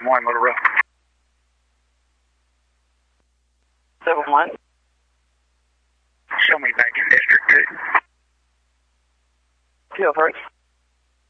7-1, Little Rock. 7-1. Show me back in District 2. 2 first.